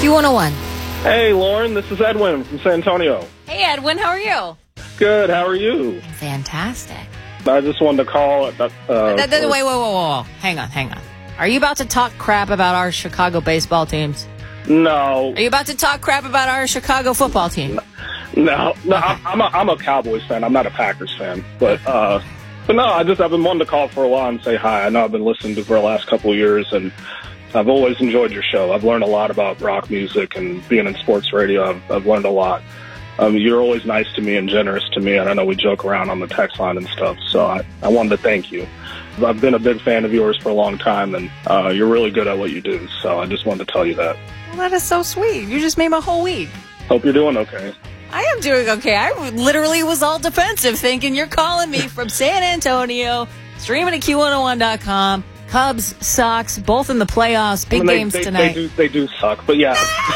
Q101. Hey, Lauren, this is Edwin from San Antonio. Hey, Edwin, how are you? Good, how are you? Fantastic. I just wanted to call. Wait. Hang on. Are you about to talk crap about our Chicago baseball teams? No. Are you about to talk crap about our Chicago football team? No. I'm a Cowboys fan. I'm not a Packers fan. But no, I've been wanting to call for a while and say hi. I know I've been listening to for the last couple of years, and I've always enjoyed your show. I've learned a lot about rock music, and being in sports radio, I've learned a lot. You're always nice to me and generous to me, and I know we joke around on the text line and stuff, so I wanted to thank you. I've been a big fan of yours for a long time, and you're really good at what you do, so I just wanted to tell you that. Well, that is so sweet. You just made my whole week. Hope you're doing okay. I am doing okay. I literally was all defensive thinking you're calling me from San Antonio, streaming at Q101.com. Cubs, Sox, both in the playoffs. Big games tonight. They do suck, but yeah.